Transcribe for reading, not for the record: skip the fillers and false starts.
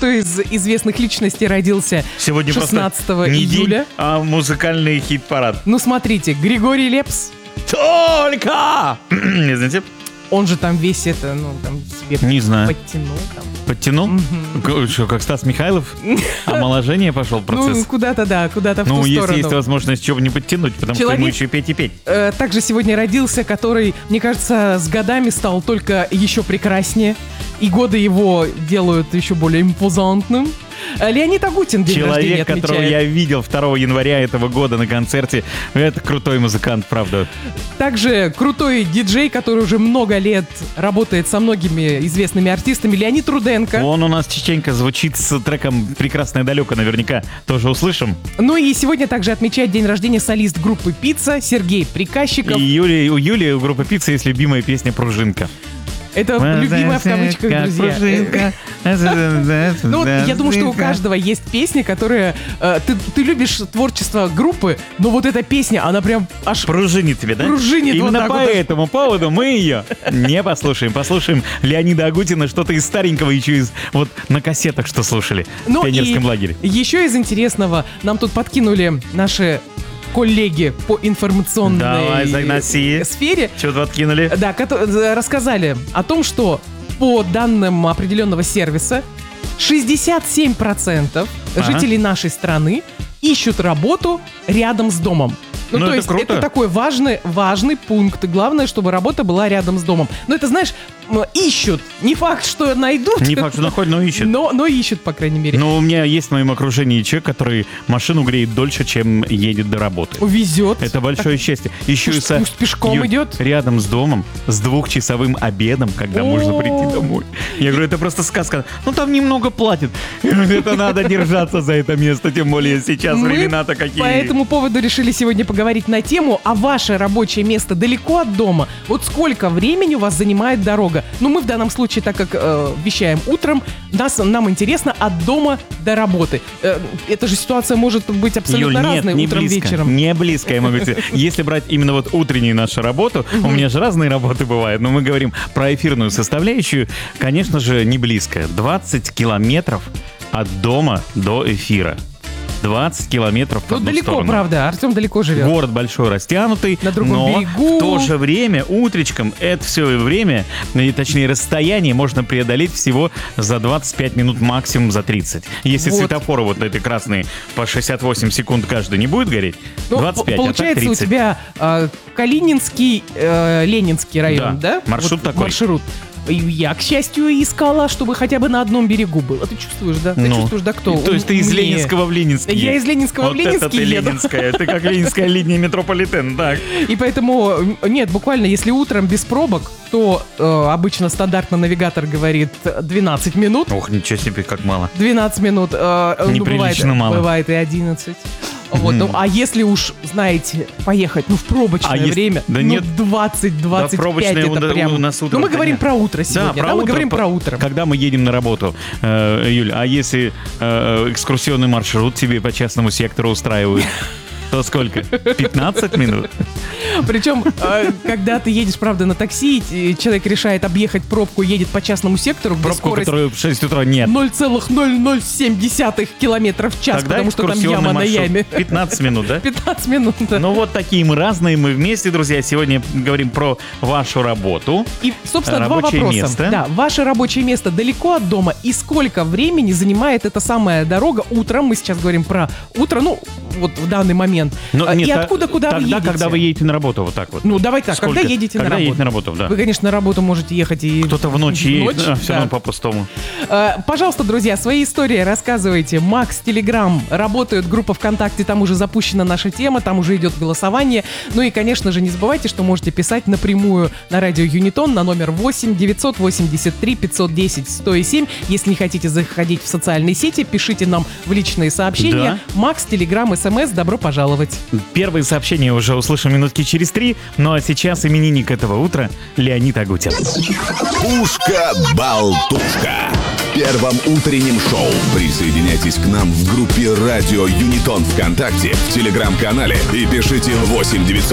кто из известных личностей родился Сегодня 16 просто не июля. день, а музыкальный хит-парад. Ну, смотрите, Григорий Лепс, Только! Не знаете? он же там весь это, ну, там себе Не знаю. подтянул. Там. Подтянул? Что, как Стас Михайлов? Омоложение пошел процесс? Ну, куда-то, да, куда-то в ту Ну, если сторону. есть возможность, чего бы не подтянуть, потому что ему еще петь и петь. Также сегодня родился, который, мне кажется, с годами стал только еще прекраснее. И годы его делают еще более импозантным. Леонид Агутин день рождения Человек, которого отмечает. я видел 2 января этого года на концерте, это крутой музыкант, правда. Также крутой диджей, который уже много лет работает со многими известными артистами, Леонид Руденко. Он у нас частенько звучит с треком «Прекрасное далеко», наверняка тоже услышим. Ну и сегодня также отмечает день рождения солист группы «Пицца» Сергей Приказчиков. И у Юли, у группы «Пицца» есть любимая песня «Пружинка». Это любимая в кавычках, друзья. Ну вот я думаю, что у каждого есть песня, которая... Ты любишь творчество группы, но вот эта песня, она прям аж... Пружинит тебе, да? Пружинит вот Именно так по вот. этому поводу мы ее не послушаем. Послушаем Леонида Агутина, что-то из старенького, еще из вот на кассетах, что слушали в Ну пионерском и лагере. еще из интересного, нам тут подкинули наши коллеги по информационной Давай, загноси. сфере. Что-то откинули. Да, рассказали о том, что по данным определенного сервиса 67% жителей нашей страны ищут работу рядом с домом. Ну, Ну, то это есть круто. это такой важный пункт. Главное, чтобы работа была рядом с домом. Но это, знаешь, ищут. Не факт, что найдут. Не факт, что находят, но ищет. Но ищут, по крайней мере. Но у меня есть в моем окружении человек, который машину греет дольше, чем едет до работы. Везет. Это большое счастье. Еще и Пусть пешком Юль, идет. рядом с домом, с 2-часовым обедом, когда можно прийти домой. Я говорю, это просто сказка. Ну, там немного платят. Я говорю, это надо держаться за это место, тем более сейчас Мы времена-то какие. По этому поводу решили сегодня поговорить на тему, а ваше рабочее место далеко от дома? Вот сколько времени у вас занимает дорога? Ну, мы в данном случае, так как вещаем утром, нам интересно от дома до работы. Эта же ситуация может быть абсолютно Юль, нет, разной не утром, близко, вечером. не близко, я могу сказать. Если брать именно вот утреннюю нашу работу, у меня же разные работы бывают, но мы говорим про эфирную составляющую, конечно же, не близко. 20 километров от дома до эфира. 20 километров в Ну, одну далеко, сторону. правда. Артем далеко живет. Город большой, растянутый, На другом но берегу. в то же время, утречком, это все время, точнее, расстояние можно преодолеть всего за 25 минут, максимум за 30. Если Вот. светофоры вот эти красные по 68 секунд каждый не будет гореть, Ну, 25, а так получается, 30. у тебя Калининский, Ленинский район, да? Маршрут Вот такой. Маршрут. И я, к счастью, искала, чтобы хотя бы на одном берегу был. А ты чувствуешь, да? Ты Ну, чувствуешь, да, кто? То есть ты из умнее? Ленинского в Ленинский. Я из Ленинского в Вот это Ленинский ты еду. Ленинская. Ты как Ленинская линия метрополитен, так. И поэтому, нет, буквально, если утром без пробок, то обычно стандартно навигатор говорит 12 минут. Ох, ничего себе, как мало. 12 минут. Неприлично мало. Бывает и 11. Вот, ну, а если уж, знаете, поехать, ну, в пробочное время, да ну, нет. 20-25 Да, пробочное это прям... у нас утром, Ну, мы говорим конечно. про утро сегодня, да, мы говорим про утро. Когда мы едем на работу, Юль, а если экскурсионный маршрут тебе по частному сектору устраивают, то сколько? 15 минут? Причем, когда ты едешь, правда, на такси, и человек решает объехать пробку, едет по частному сектору, где Пробку, скорость которую в 6 утра нет. 0,007 километров в час, Тогда потому что там экскурсионный яма на маршрут. яме. 15 минут, да? 15 минут, да. Ну вот такие мы разные, мы вместе, друзья. Сегодня говорим про вашу работу. И, собственно, два Рабочее вопроса. место. Да, ваше рабочее место далеко от дома, и сколько времени занимает эта самая дорога утром? Мы сейчас говорим про утро, ну, вот в данный момент. Но И нет, откуда, куда вы тогда, едете? когда вы едете на работу, вот так вот. Ну, давай так, Сколько? когда едете Когда на работу? едете на работу, да. Вы, конечно, на работу можете ехать и... Кто-то в ночь едет, все да. равно по-пустому. Пожалуйста, друзья, свои истории рассказывайте. Макс, Телеграм, работает группа ВКонтакте, там уже запущена наша тема, там уже идет голосование. Ну и, конечно же, не забывайте, что можете писать напрямую на радио Юнитон на номер 8 983 510 107. Если не хотите заходить в социальные сети, пишите нам в личные сообщения. Да. Макс, Телеграм, СМС, добро пожаловать. Первые сообщения уже услышим минутки через 3, ну а сейчас именинник этого утра Леонид Агутин. Пушка-болтушка. В первом утреннем шоу присоединяйтесь к нам в группе «Радио Юнитон» ВКонтакте, в Телеграм-канале и пишите 8 900